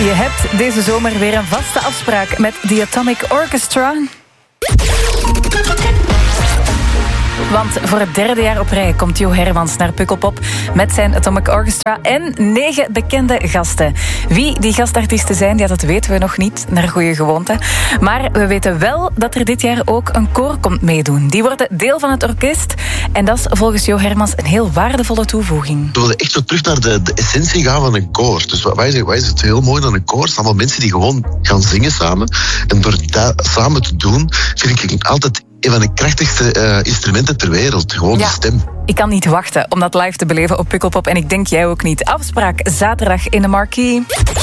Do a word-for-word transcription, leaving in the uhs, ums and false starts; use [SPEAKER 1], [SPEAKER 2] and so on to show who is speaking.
[SPEAKER 1] Je hebt deze zomer weer een vaste afspraak met The Atomic Orchestra. Want voor het derde jaar op rij komt Jo Hermans naar Pukkelpop met zijn Atomic Orchestra en negen bekende gasten. Wie die gastartiesten zijn, ja, dat weten we nog niet, naar goede gewoonte. Maar we weten wel dat er dit jaar ook een koor komt meedoen. Die worden deel van het orkest en dat is volgens Jo Hermans een heel waardevolle toevoeging.
[SPEAKER 2] We willen echt zo terug naar de, de essentie gaan van een koor. Dus wij zeggen, wij is het heel mooi aan een koor. Het zijn allemaal mensen die gewoon gaan zingen samen. En door dat samen te doen, vind ik altijd een van de krachtigste uh, instrumenten ter wereld. Gewoon
[SPEAKER 1] ja,
[SPEAKER 2] de stem.
[SPEAKER 1] Ik kan niet wachten om dat live te beleven op Pukkelpop. En ik denk jij ook niet. Afspraak zaterdag in de Marquee.